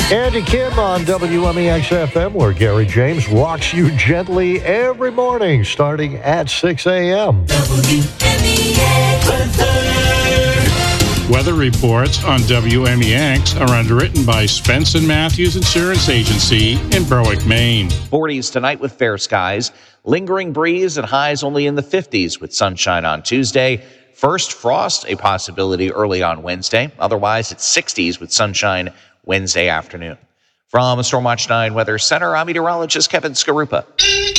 Andy Kim on WMEX FM, where Gary James rocks you gently every morning starting at 6 a.m. Weather reports on WMEX are underwritten by Spence & Matthews Insurance Agency in Berwick, Maine. 40s tonight with fair skies. Lingering breeze and highs only in the 50s with sunshine on Tuesday. First frost, a possibility early on Wednesday. Otherwise, it's 60s with sunshine Wednesday afternoon. From a Stormwatch 9 Weather Center, I'm meteorologist Kevin Skarupa.